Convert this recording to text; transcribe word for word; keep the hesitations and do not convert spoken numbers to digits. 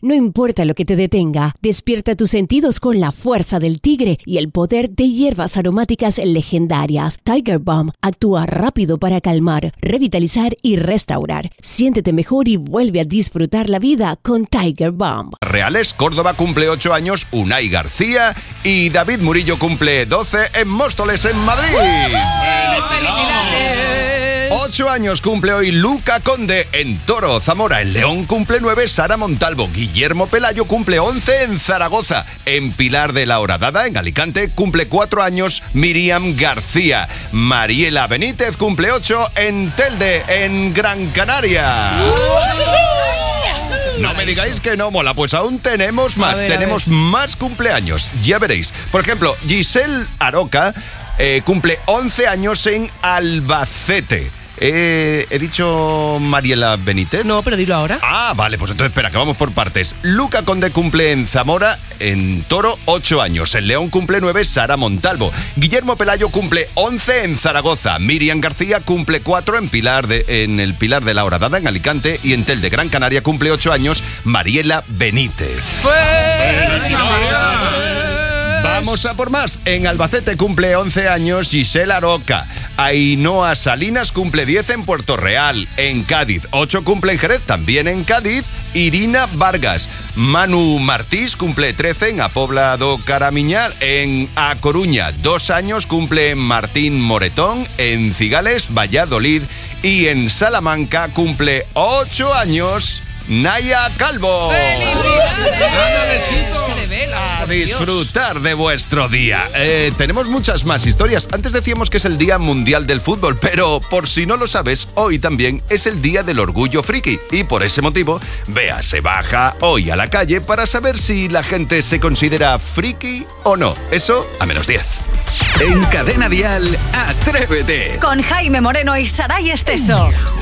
No importa lo que te detenga, despierta tus sentidos con la fuerza del tigre y el poder de hierbas aromáticas legendarias. Tiger Balm actúa rápido para calmar, revitalizar y restaurar. Siéntete mejor y vuelve a disfrutar la vida con Tiger Balm. Reales, Córdoba cumple ocho años Unai García y David Murillo cumple doce en Móstoles, en Madrid. ¡Felicidades! Ocho años cumple hoy Luca Conde en Toro, Zamora. En León cumple nueve Sara Montalvo. Guillermo Pelayo cumple once en Zaragoza. En Pilar de la Horadada, en Alicante, cumple cuatro años Miriam García. Mariela Benítez cumple ocho en Telde, en Gran Canaria. No me digáis que no mola, pues aún tenemos más, ver, tenemos más cumpleaños, ya veréis. Por ejemplo, Giselle Aroca eh, cumple once años en Albacete. Eh, ¿He dicho Mariela Benítez? No, pero dilo ahora. Ah, vale, pues entonces espera, que vamos por partes. Luca Conde cumple en Zamora, en Toro, ocho años. En León cumple nueve Sara Montalvo. Guillermo Pelayo cumple once en Zaragoza. Miriam García cumple cuatro en, Pilar de, en el Pilar de la Horadada, en Alicante. Y en Tel de Gran Canaria cumple ocho años Mariela Benítez. Vamos a por más. En Albacete cumple once años Giselle Aroca. Ainhoa Salinas cumple diez en Puerto Real. En Cádiz, ocho cumple en Jerez, también en Cádiz, Irina Vargas. Manu Martís cumple trece en Apobla do Caramiñal. En A Coruña, dos años cumple Martín Moretón. En Cigales, Valladolid. Y en Salamanca cumple ocho años Naya Calvo. A disfrutar de vuestro día. Eh, tenemos muchas más historias. Antes decíamos que es el Día Mundial del Fútbol, pero por si no lo sabes, hoy también es el Día del Orgullo Friki. Y por ese motivo, Bea se baja hoy a la calle para saber si la gente se considera friki o no. Eso a menos diez. En Cadena Dial, Atrévete. Con Jaime Moreno y Saray Esteso.